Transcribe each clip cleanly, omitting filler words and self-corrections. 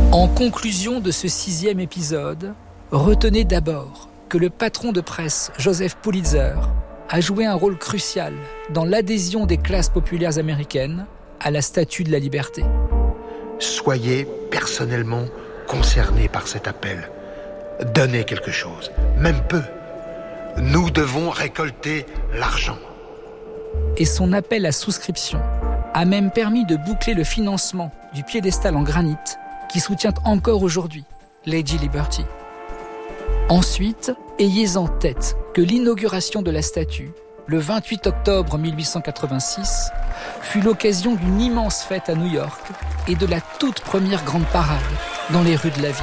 En conclusion de ce 6e épisode, retenez d'abord que le patron de presse, Joseph Pulitzer, a joué un rôle crucial dans l'adhésion des classes populaires américaines à la Statue de la Liberté. Soyez personnellement concernés par cet appel. Donnez quelque chose, même peu. Nous devons récolter l'argent. Et son appel à souscription a même permis de boucler le financement du piédestal en granit qui soutient encore aujourd'hui Lady Liberty. Ensuite, ayez en tête que l'inauguration de la statue, le 28 octobre 1886, fut l'occasion d'une immense fête à New York et de la toute première grande parade dans les rues de la ville.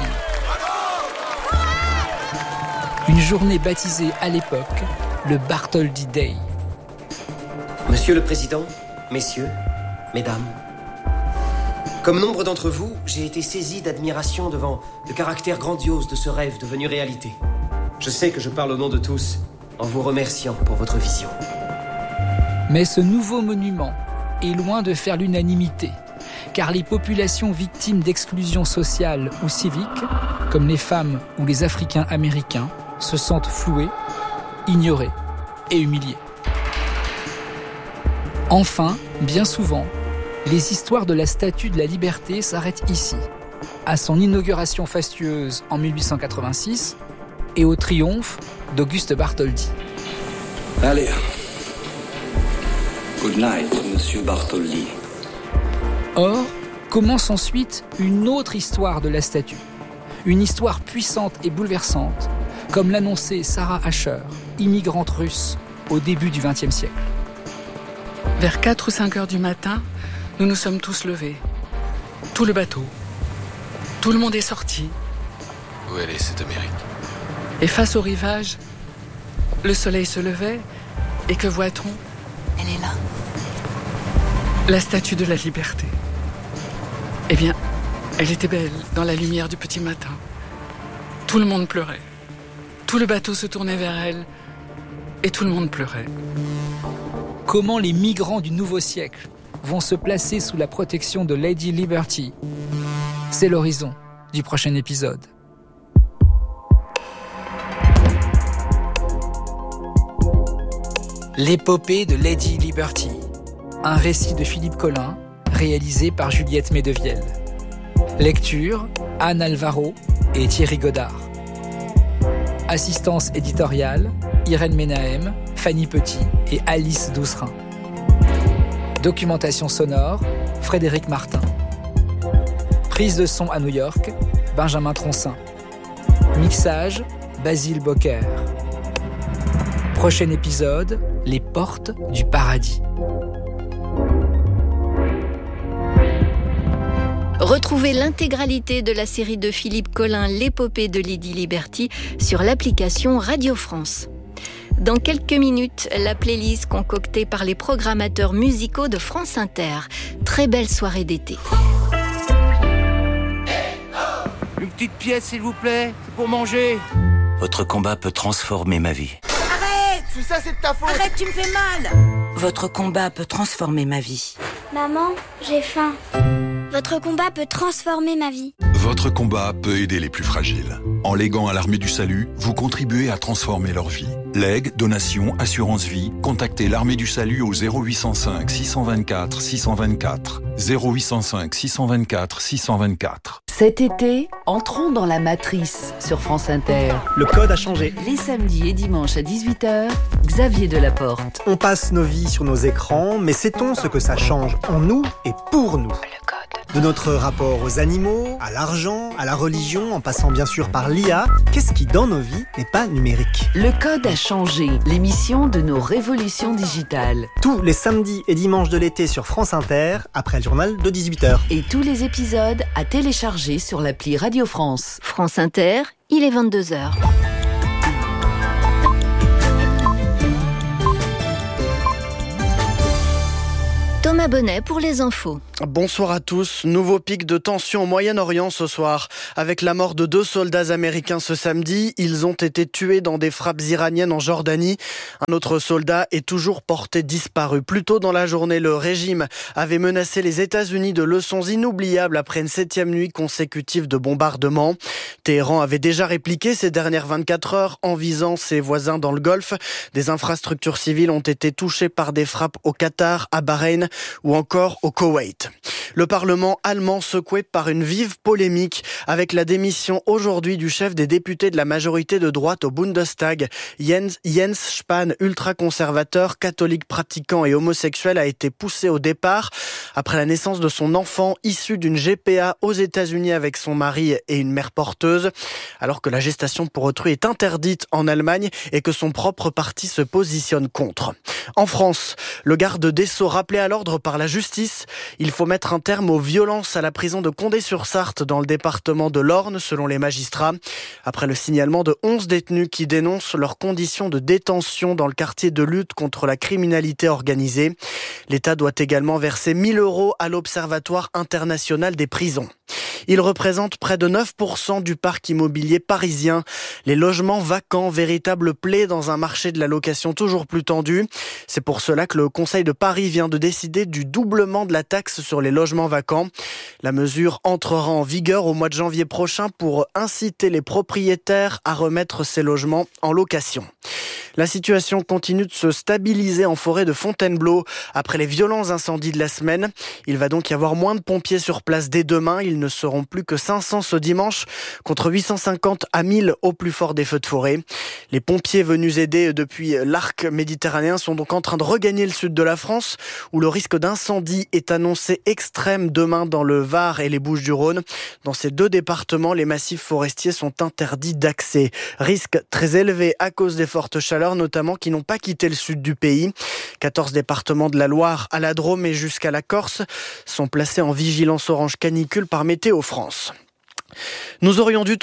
Une journée baptisée à l'époque le Bartholdi Day. Monsieur le Président, messieurs, mesdames, comme nombre d'entre vous, j'ai été saisi d'admiration devant le caractère grandiose de ce rêve devenu réalité. Je sais que je parle au nom de tous en vous remerciant pour votre vision. Mais ce nouveau monument est loin de faire l'unanimité, car les populations victimes d'exclusion sociale ou civique, comme les femmes ou les Africains américains, se sentent floués, ignorés et humiliés. Enfin, bien souvent, les histoires de la Statue de la Liberté s'arrêtent ici, à son inauguration fastueuse en 1886 et au triomphe d'Auguste Bartholdi. Allez. Good night, monsieur Bartholdi. Or, commence ensuite une autre histoire de la statue. Une histoire puissante et bouleversante, comme l'annonçait Sarah Asher, immigrante russe, au début du XXe siècle. Vers 4 ou 5 heures du matin, nous nous sommes tous levés. Tout le bateau. Tout le monde est sorti. Où elle est, cette Amérique ? Et face au rivage, le soleil se levait. Et que voit-on ? Elle est là. La Statue de la Liberté. Eh bien, elle était belle dans la lumière du petit matin. Tout le monde pleurait. Tout le bateau se tournait vers elle. Et tout le monde pleurait. Comment les migrants du nouveau siècle vont se placer sous la protection de Lady Liberty ? C'est l'horizon du prochain épisode. L'épopée de Lady Liberty, un récit de Philippe Collin, réalisé par Juliette Medevielle. Lecture, Anne Alvaro et Thierry Godard. Assistance éditoriale, Irène Menahem, Fanny Petit et Alice Doucerin. Documentation sonore, Frédéric Martin. Prise de son à New York, Benjamin Troncin. Mixage, Basile Bocquer. Prochain épisode, les portes du paradis. Retrouvez l'intégralité de la série de Philippe Collin, l'épopée de Lady Liberty, sur l'application Radio France. Dans quelques minutes, la playlist concoctée par les programmateurs musicaux de France Inter. Très belle soirée d'été. Une petite pièce, s'il vous plaît, c'est pour manger. Votre combat peut transformer ma vie. Arrête! Tout ça, c'est de ta faute! Arrête, tu me fais mal! Votre combat peut transformer ma vie. Maman, j'ai faim. Votre combat peut transformer ma vie. Votre combat peut aider les plus fragiles. En léguant à l'Armée du Salut, vous contribuez à transformer leur vie. Legs, donations, assurance vie, contactez l'Armée du Salut au 0805 624 624. 0805 624 624. Cet été, entrons dans la matrice sur France Inter. Le code a changé. Les samedis et dimanches à 18h, Xavier Delaporte. On passe nos vies sur nos écrans, mais sait-on ce que ça change en nous et pour nous ? Le code. De notre rapport aux animaux, à l'argent, à la religion, en passant bien sûr par l'IA, qu'est-ce qui dans nos vies n'est pas numérique ? Le code a changé, l'émission de nos révolutions digitales. Tous les samedis et dimanches de l'été sur France Inter, après le journal de 18h. Et tous les épisodes à télécharger sur l'appli Radio France. France Inter, il est 22h. Thomas Bonnet pour les infos. Bonsoir à tous. Nouveau pic de tension au Moyen-Orient ce soir. Avec la mort de 2 soldats américains ce samedi, ils ont été tués dans des frappes iraniennes en Jordanie. Un autre soldat est toujours porté disparu. Plus tôt dans la journée, le régime avait menacé les États-Unis de leçons inoubliables après une 7e nuit consécutive de bombardements. Téhéran avait déjà répliqué ces dernières 24 heures en visant ses voisins dans le Golfe. Des infrastructures civiles ont été touchées par des frappes au Qatar, à Bahreïn ou encore au Koweït. Le Parlement allemand secoué par une vive polémique avec la démission aujourd'hui du chef des députés de la majorité de droite au Bundestag. Jens Spahn, ultra-conservateur, catholique pratiquant et homosexuel, a été poussé au départ après la naissance de son enfant issu d'une GPA aux États-Unis avec son mari et une mère porteuse, alors que la gestation pour autrui est interdite en Allemagne et que son propre parti se positionne contre. En France, le garde des Sceaux rappelé à l'ordre par la justice, il faut mettre un terme aux violences à la prison de Condé-sur-Sarthe dans le département de l'Orne, selon les magistrats. Après le signalement de 11 détenus qui dénoncent leurs conditions de détention dans le quartier de lutte contre la criminalité organisée. L'État doit également verser 1 000 € à l'Observatoire international des prisons. Il représente près de 9% du parc immobilier parisien. Les logements vacants, véritable plaie dans un marché de la location toujours plus tendu. C'est pour cela que le Conseil de Paris vient de décider du doublement de la taxe sur les logements vacants. La mesure entrera en vigueur au mois de janvier prochain pour inciter les propriétaires à remettre ces logements en location. La situation continue de se stabiliser en forêt de Fontainebleau après les violents incendies de la semaine. Il va donc y avoir moins de pompiers sur place dès demain. Ils ne seront plus que 500 ce dimanche contre 850 à 1000 au plus fort des feux de forêt. Les pompiers venus aider depuis l'arc méditerranéen sont donc en train de regagner le sud de la France où le risque d'incendie est annoncé extrême demain dans le Var et les Bouches-du-Rhône. Dans ces 2 départements, les massifs forestiers sont interdits d'accès. Risque très élevé à cause des fortes chaleurs, notamment qui n'ont pas quitté le sud du pays. 14 départements de la Loire à la Drôme et jusqu'à la Corse sont placés en vigilance orange canicule par Météo France. Nous aurions dû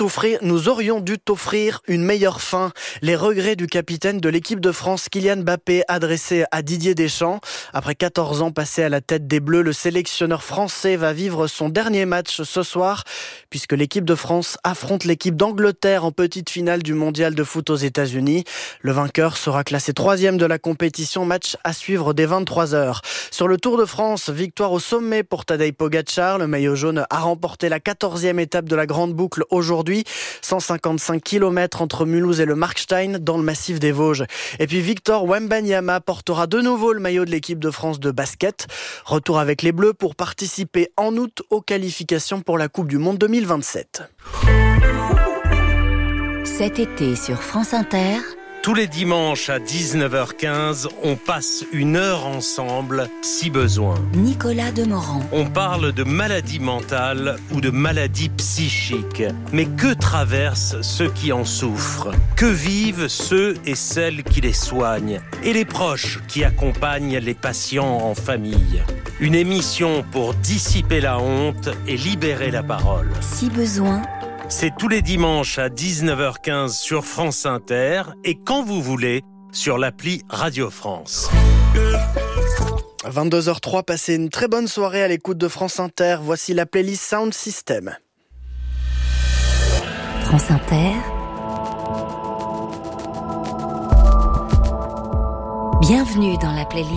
t'offrir une meilleure fin. Les regrets du capitaine de l'équipe de France, Kylian Mbappé, adressés à Didier Deschamps. Après 14 ans passés à la tête des Bleus, le sélectionneur français va vivre son dernier match ce soir, puisque l'équipe de France affronte l'équipe d'Angleterre en petite finale du mondial de foot aux États-Unis. Le vainqueur sera classé 3e de la compétition, match à suivre dès 23h. Sur le Tour de France, victoire au sommet pour Tadej Pogačar. Le maillot jaune a remporté la 14e étape de la grande boucle aujourd'hui, 155 km entre Mulhouse et le Markstein dans le massif des Vosges. Et puis Victor Wembanyama portera de nouveau le maillot de l'équipe de France de basket. Retour avec les Bleus pour participer en août aux qualifications pour la Coupe du Monde 2027. Cet été sur France Inter, tous les dimanches à 19h15, on passe 1 heure ensemble, si besoin. Nicolas Demorand. On parle de maladies mentales ou de maladies psychiques. Mais que traversent ceux qui en souffrent? Que vivent ceux et celles qui les soignent? Et les proches qui accompagnent les patients en famille? Une émission pour dissiper la honte et libérer la parole. Si besoin. C'est tous les dimanches à 19h15 sur France Inter et quand vous voulez sur l'appli Radio France. 22h03, passez une très bonne soirée à l'écoute de France Inter. Voici la playlist Sound System. France Inter. Bienvenue dans la playlist.